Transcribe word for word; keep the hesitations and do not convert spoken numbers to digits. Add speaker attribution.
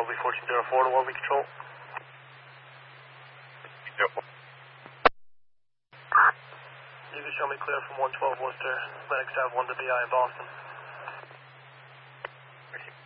Speaker 1: L V fourteen oh four to Warby Control.
Speaker 2: Yep.
Speaker 1: You can show me clear from one twelve Worcester, Lennox Ave one to B I in Boston.
Speaker 2: Thank you.